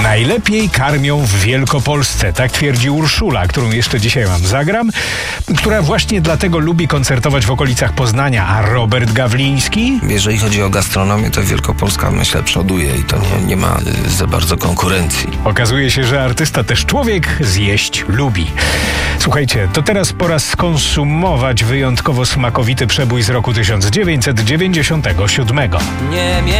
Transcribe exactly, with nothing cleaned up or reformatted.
Najlepiej karmią w Wielkopolsce, tak twierdzi Urszula, którą jeszcze dzisiaj wam zagram, która właśnie dlatego lubi koncertować w okolicach Poznania, a Robert Gawliński? Jeżeli chodzi o gastronomię, to Wielkopolska, myślę, przoduje i to nie, nie ma y, za bardzo konkurencji. Okazuje się, że artysta też człowiek, zjeść lubi. Słuchajcie, to teraz pora skonsumować wyjątkowo smakowity przebój z roku tysiąc dziewięćset dziewięćdziesiątego siódmego. Nie